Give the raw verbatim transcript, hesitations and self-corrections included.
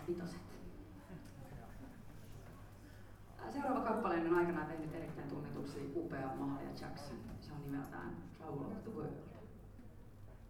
vitoset. Seuraava kappaleen on aikanaan tehnyt erittäin tunnetuksi upea Mahalia Jackson. Se on nimeltään Trouble of the World.